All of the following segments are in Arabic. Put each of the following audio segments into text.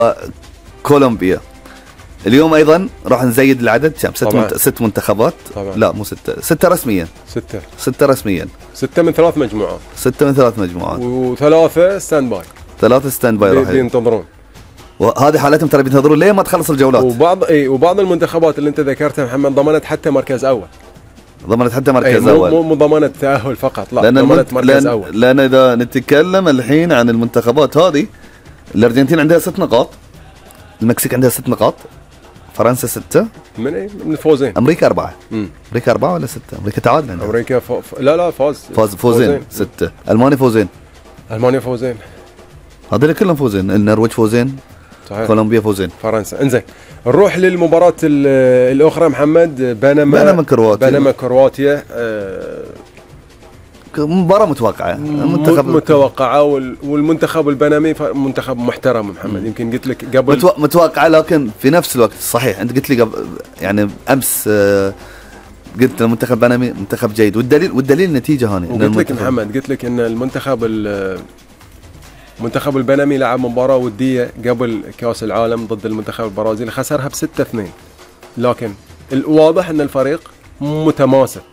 كولومبيا. اليوم ايضا راح نزيد العدد كم؟ ست منتخبات طبعا. لا مو ستة رسميا. ستة رسميا. 6 من 3 مجموعات. 6 من 3 مجموعات. وثلاثة ستاند باي. 3 ستاند باي راح ينتظرون. وهذه حالتهم ترى بينتظرون ليه ما تخلص الجولات. وبعض المنتخبات اللي انت ذكرتها محمد ضمنت حتى مركز اول. ضمنت حتى مركز اول. مو ضمنت تأهل فقط، لا ضمنت مركز اول. لان اذا نتكلم الحين عن المنتخبات هذه، الارجنتين عندها 6 نقاط، المكسيك عندها 6 نقاط، فرنسا 6 من الفوزين، امريكا 4. امريكا 4 ولا 6؟ امريكا تعادل عندها. امريكا لا فوزين 6. المانيا فوزين. هذول كلهم فوزين. النرويج فوزين. صحيح. كولومبيا فوزين. فرنسا. انزين نروح للمباراة الاخرى محمد. بنما كرواتيا. مباراة متوقعة. متوقعة والمنتخب البنمي منتخب محترم محمد. يمكن قلت لك قبل متوقعة، لكن في نفس الوقت صحيح انت قلت لي قبل يعني امس قلت المنتخب البنمي منتخب جيد، والدليل النتيجة هاني. قلت لك محمد، قلت لك ان المنتخب البنمي لعب مباراة ودية قبل كأس العالم ضد المنتخب البرازيلي، خسرها ب6-2، لكن الواضح ان الفريق متماسك.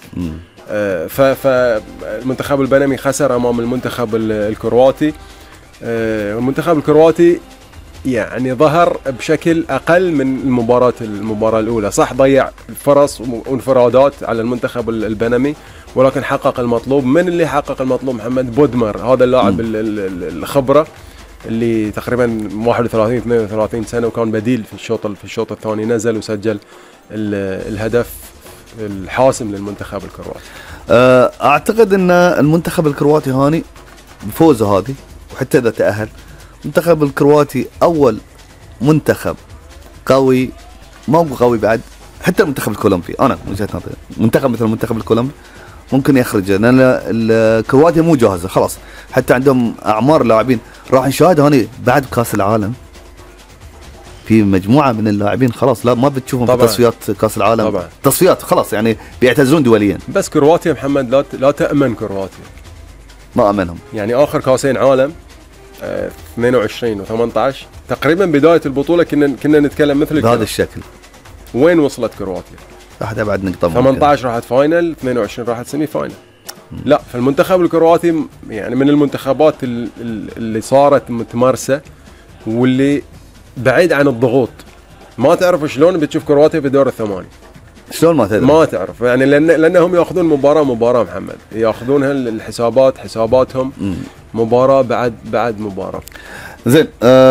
فالمنتخب البنمي خسر امام المنتخب الكرواتي. المنتخب الكرواتي يعني ظهر بشكل اقل من المباراة الاولى، صح ضيع فرص وانفرادات على المنتخب البنمي، ولكن حقق المطلوب. من اللي حقق المطلوب محمد؟ بودمر، هذا اللاعب الخبرة اللي تقريبا 31-32 سنة، وكان بديل في الشوط الثاني، نزل وسجل الهدف الحاسم للمنتخب الكرواتي. اعتقد ان المنتخب الكرواتي هاني بفوزه هذه، وحتى اذا تأهل المنتخب الكرواتي اول منتخب قوي، ما هو قوي بعد حتى المنتخب الكولومبي. انا وجهة نظري منتخب مثل المنتخب الكولومبي ممكن يخرج، لان الكرواتيا مو جاهزه خلاص، حتى عندهم اعمار لاعبين. راح نشاهد هاني بعد كاس العالم في مجموعه من اللاعبين خلاص لا ما بتشوفهم في تصفيات كاس العالم طبعا. تصفيات خلاص يعني بيعتزلون دوليا. بس كرواتيا محمد لا تأمن كرواتيا، ما امنهم يعني اخر كاسين عالم 22 و18 تقريبا بدايه البطوله كنا نتكلم مثل بهذا الشكل. وين وصلت كرواتيا؟ راحت ابعد نقطه. 18 راحت فاينل، 22 راحت سيمي فاينل. لا، فالمنتخب الكرواتي يعني من المنتخبات اللي صارت متمرسه واللي بعيد عن الضغوط. ما تعرف شلون بتشوف كرواتيا في دور الثمانية. شلون ما تعرف يعني لانهم ياخذون مباراه محمد، ياخذونها الحسابات حساباتهم مباراه بعد مباراه. زين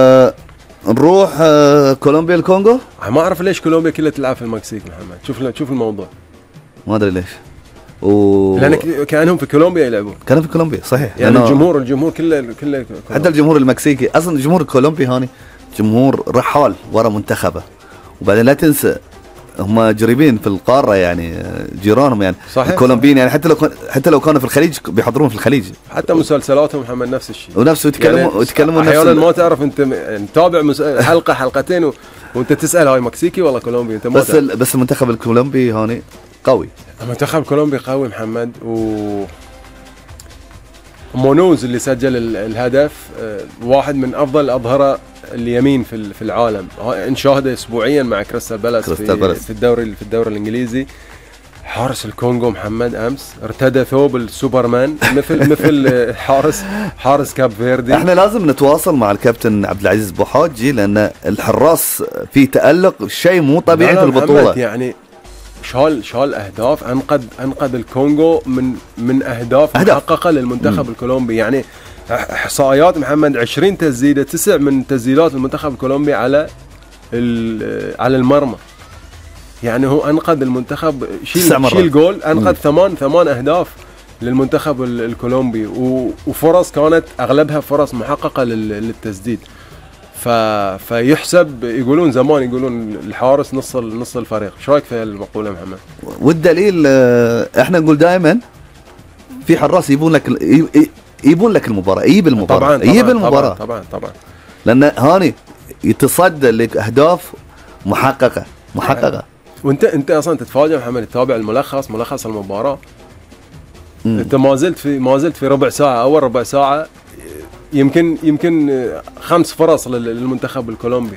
نروح كولومبيا الكونغو. ما اعرف ليش كولومبيا كلها تلعب في المكسيك محمد. شوف الموضوع، ما ادري ليش. لان كانهم في كولومبيا يلعبون. كانوا في كولومبيا صحيح، يعني الجمهور كله حتى الجمهور المكسيكي. اصلا الجمهور الكولومبي هاني جمهور رحال ورا منتخبه، وبعدين لا تنسى هم جريبين في القاره يعني جيرانهم يعني صحيح. الكولومبيين يعني حتى لو كانوا في الخليج بيحضرون في الخليج. حتى مسلسلاتهم محمد نفس الشيء، ونفس يتكلمون يعني احيانا ما تعرف انت تتابع حلقه حلقتين وانت تسال هاي مكسيكي ولا كولومبي، انت ما بس المنتخب الكولومبي هاني قوي. المنتخب الكولومبي قوي محمد. مونوز اللي سجل الهدف واحد من افضل الاظهره اليمين في العالم، نشاهده اسبوعيا مع كريستال بالاس في الدوري الانجليزي. حارس الكونغو محمد امس ارتدى ثوب السوبرمان مثل حارس كاب فيردي. احنا لازم نتواصل مع الكابتن عبد العزيز بوحاجي، لان الحراس في تألق شيء مو طبيعي في البطوله. يعني شال اهداف، انقذ الكونغو من اهداف محققه للمنتخب الكولومبي. يعني احصائيات محمد 20 تسديده، 9 من تسديدات المنتخب الكولومبي على المرمى. يعني هو انقذ المنتخب، شيل جول، انقذ 8 اهداف للمنتخب الكولومبي، وفرص كانت اغلبها فرص محققه للتسديد. فيحسب، يقولون زمان الحارس نص الفريق. شو رايك في المقوله محمد؟ والدليل احنا نقول دائما في حراس يبون لك المباراه، يجيب المباراه طبعا لان هاني يتصدى لك اهداف محققه. وانت اصلا تتفاجئ محمد، تتابع ملخص المباراه. انت ما زلت في ربع ساعه، اول ربع ساعه يمكن 5 فرص للمنتخب الكولومبي.